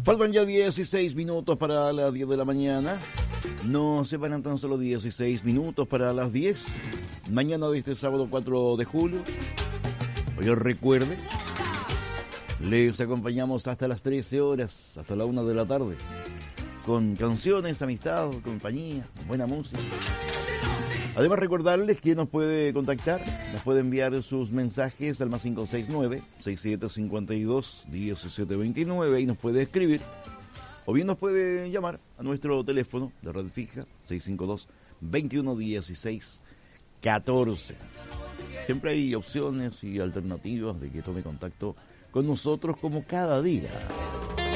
Faltan ya 16 minutos para las 10 de la mañana. No se van tan solo 16 minutos para las 10. Mañana de este sábado 4 de julio. Hoy recuerde, les acompañamos hasta las 13 horas, hasta la 1 de la tarde. Con canciones, amistad, compañía, buena música. Además, recordarles que nos puede contactar, nos puede enviar sus mensajes al más 569-6752-1729 y nos puede escribir. O bien nos puede llamar a nuestro teléfono de red fija, 652-2116-14. Siempre hay opciones y alternativas de que tome contacto con nosotros como cada día.